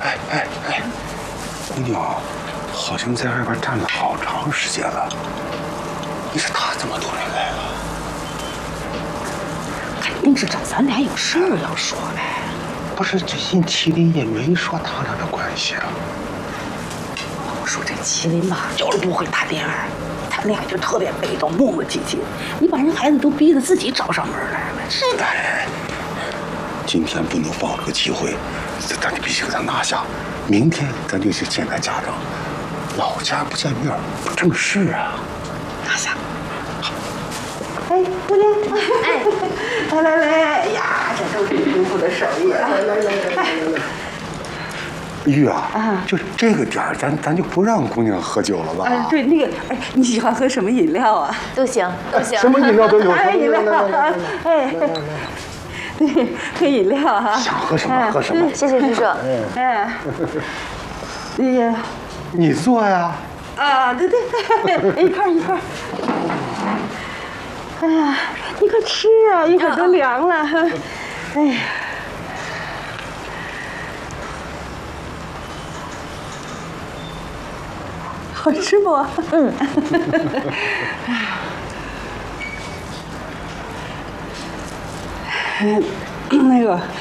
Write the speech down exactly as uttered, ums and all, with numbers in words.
哎哎哎，姑娘，好像在外边站了好长时间了。你说他怎么突然来了？ 肯定是找咱俩有事儿要说呗。 不是，最近麒麟也没说他俩的关系啊。 我说这麒麟吧，就是不会谈恋爱，谈恋爱就特别被动，磨磨唧唧。你把人孩子都逼得自己找上门来了，这个。 今天不能放这个机会，咱就必须给他拿下。明天咱就去见他家长，老家不见面不正事啊。 拿下。 哎，姑娘，哎，来来来，哎呀，这都是师傅的手艺啊！来来来来来来。 玉啊，啊，就是这个点儿，咱咱就不让姑娘喝酒了吧？ 哎，对，那个，哎，你喜欢喝什么饮料啊？ 都行，都行。 什么饮料都有。 哎，饮料，哎，对，喝饮料哈。 想喝什么喝什么。 谢谢叔叔。 哎，那个， 你做呀？ 啊，对对，一块一块。哎呀，你快吃啊，一会儿都凉了哈。哎呀。好吃不？嗯。那个。